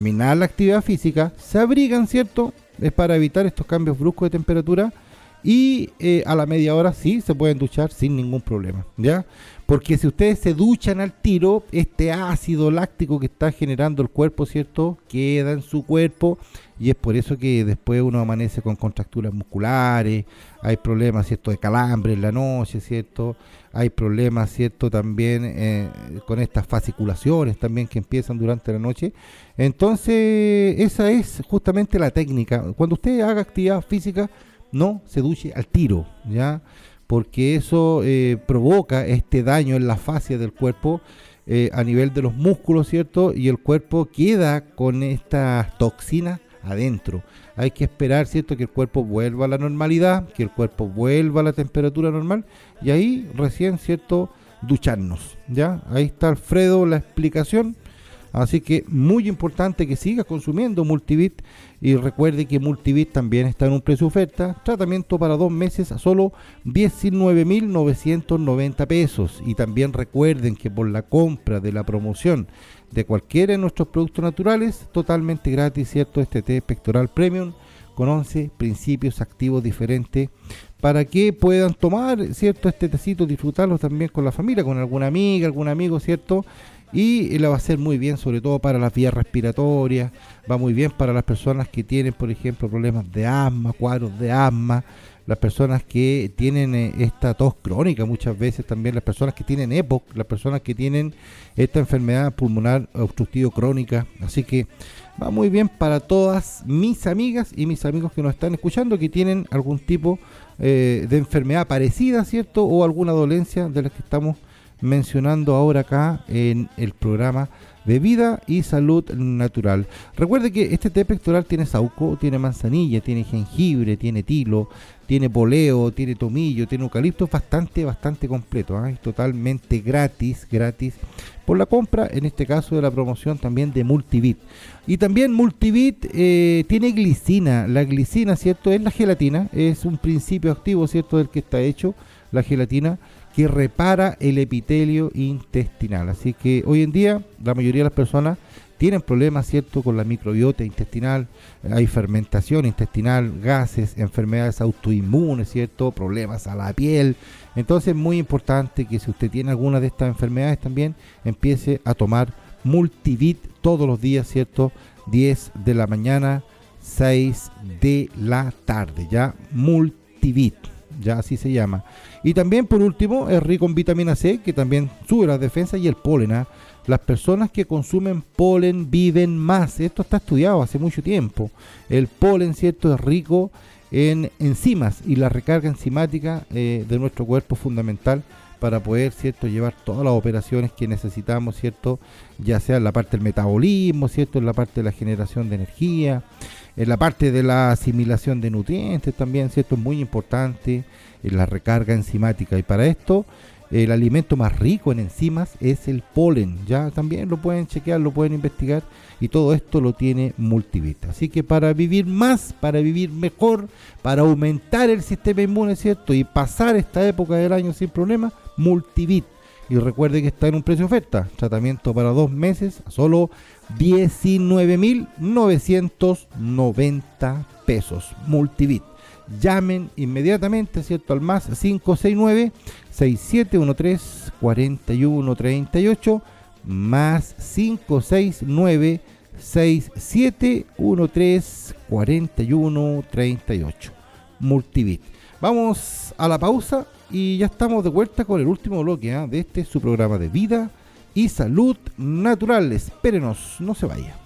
terminar la actividad física, se abrigan, ¿cierto? Es para evitar estos cambios bruscos de temperatura y a la media hora sí se pueden duchar sin ningún problema, ¿ya? Porque si ustedes se duchan al tiro, este ácido láctico que está generando el cuerpo, ¿cierto? Queda en su cuerpo y es por eso que después uno amanece con contracturas musculares, hay problemas, ¿cierto? De calambre en la noche, ¿cierto? Hay problemas, ¿cierto? También con estas fasciculaciones también que empiezan durante la noche. Entonces, esa es justamente la técnica. Cuando usted haga actividad física, no se duche al tiro, ¿ya? Porque eso provoca este daño en la fascia del cuerpo a nivel de los músculos, ¿cierto? Y el cuerpo queda con estas toxinas adentro. Hay que esperar, ¿cierto? Que el cuerpo vuelva a la normalidad, que el cuerpo vuelva a la temperatura normal y ahí recién, ¿cierto? Ducharnos, ¿ya? Ahí está, Alfredo, la explicación. Así que muy importante que siga consumiendo Multivit y recuerde que Multivit también está en un precio oferta, tratamiento para 2 meses a solo 19.990 pesos. Y también recuerden que por la compra de la promoción de cualquiera de nuestros productos naturales, totalmente gratis, ¿cierto? Este té pectoral premium con 11 principios activos diferentes para que puedan tomar, ¿cierto? Este tecito, disfrutarlo también con la familia, con alguna amiga, algún amigo, ¿cierto? Y la va a hacer muy bien, sobre todo para las vías respiratorias, va muy bien para las personas que tienen, por ejemplo, problemas de asma, cuadros de asma, las personas que tienen esta tos crónica, muchas veces también las personas que tienen EPOC, las personas que tienen esta enfermedad pulmonar obstructiva crónica. Así que va muy bien para todas mis amigas y mis amigos que nos están escuchando, que tienen algún tipo de enfermedad parecida, ¿cierto? O alguna dolencia de las que estamos mencionando ahora acá en el programa de Vida y Salud Natural. Recuerde que este té pectoral tiene saúco, tiene manzanilla, tiene jengibre, tiene tilo, tiene poleo, tiene tomillo, tiene eucalipto, bastante completo, ¿eh? Es totalmente gratis por la compra, en este caso de la promoción también de Multivit. Y también Multivit tiene glicina. La glicina, ¿cierto? Es la gelatina, es un principio activo, ¿cierto? Del que está hecho la gelatina, que repara el epitelio intestinal. Así que hoy en día la mayoría de las personas tienen problemas, ¿cierto?, con la microbiota intestinal, hay fermentación intestinal, gases, enfermedades autoinmunes, ¿cierto?, problemas a la piel. Entonces es muy importante que si usted tiene alguna de estas enfermedades también empiece a tomar Multivit todos los días, ¿cierto?, 10 de la mañana, 6 de la tarde, ya Multivit, ya así se llama. Y también por último es rico en vitamina C, que también sube la defensa, y el polen, ¿eh? Las personas que consumen polen viven más. Esto está estudiado hace mucho tiempo. El polen, ¿cierto?, es rico en enzimas y la recarga enzimática de nuestro cuerpo es fundamental para poder, ¿cierto?, llevar todas las operaciones que necesitamos, ¿cierto?, ya sea en la parte del metabolismo, ¿cierto?, en la parte de la generación de energía, en la parte de la asimilación de nutrientes también, ¿cierto?, es muy importante la recarga enzimática. Y para esto el alimento más rico en enzimas es el polen. Ya también lo pueden chequear, lo pueden investigar, y todo esto lo tiene Multivit. Así que para vivir más, para vivir mejor, para aumentar el sistema inmune, ¿cierto?, y pasar esta época del año sin problema, Multivit. Y recuerde que está en un precio oferta, tratamiento para 2 meses a solo 19.990 pesos. Multivit. Llamen inmediatamente, ¿cierto?, al más 569-6713-4138, más 569-6713-4138. Multivit. Vamos a la pausa y ya estamos de vuelta con el último bloque de este su programa de Vida y Salud Natural. Espérenos, no se vaya.